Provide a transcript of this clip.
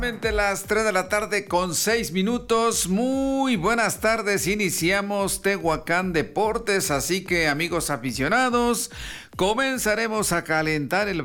Las 3 de la tarde con 6 minutos. Muy buenas tardes. Iniciamos Tehuacán Deportes. Así que, amigos aficionados, comenzaremos a calentar el